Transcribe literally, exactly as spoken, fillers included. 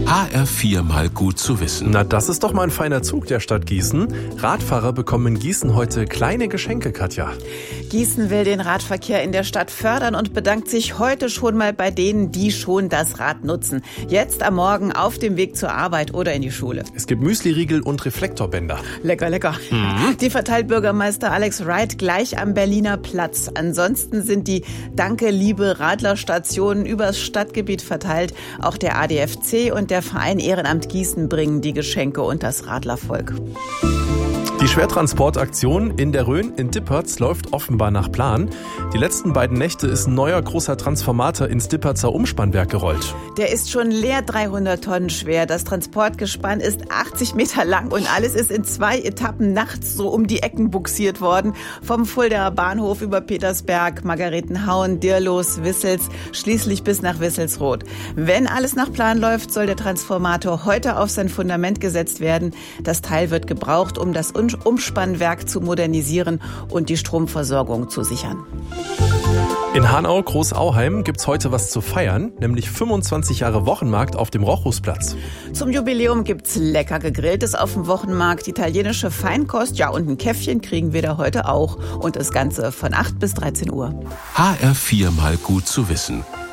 H R vier mal gut zu wissen. Na, das ist doch mal ein feiner Zug der Stadt Gießen. Radfahrer bekommen in Gießen heute kleine Geschenke, Katja. Gießen will den Radverkehr in der Stadt fördern und bedankt sich heute schon mal bei denen, die schon das Rad nutzen. Jetzt am Morgen auf dem Weg zur Arbeit oder in die Schule. Es gibt Müsliriegel und Reflektorbänder. Lecker, lecker. Mhm. Die verteilt Bürgermeister Alex Wright gleich am Berliner Platz. Ansonsten sind die Danke, liebe Radlerstationen übers Stadtgebiet verteilt. Auch der A D F C und der Verein Ehrenamt Gießen bringen die Geschenke und das Radlervolk. Die Schwertransportaktion in der Rhön in Dippertz läuft offenbar nach Plan. Die letzten beiden Nächte ist ein neuer großer Transformator ins Dippertzer Umspannwerk gerollt. Der ist schon leer dreihundert Tonnen schwer. Das Transportgespann ist achtzig Meter lang und alles ist in zwei Etappen nachts so um die Ecken buxiert worden. Vom Fuldaer Bahnhof über Petersberg, Margaretenhauen, Dirlos, Wissels, schließlich bis nach Wisselsroth. Wenn alles nach Plan läuft, soll der Transformator heute auf sein Fundament gesetzt werden. Das Teil wird gebraucht, um das Umspannwerk zu modernisieren und die Stromversorgung zu sichern. In Hanau, Großauheim, gibt's heute was zu feiern, nämlich fünfundzwanzig Jahre Wochenmarkt auf dem Rochusplatz. Zum Jubiläum gibt's lecker Gegrilltes auf dem Wochenmarkt, italienische Feinkost, ja, und ein Käffchen kriegen wir da heute auch. Und das Ganze von acht bis dreizehn Uhr. H R vier mal gut zu wissen.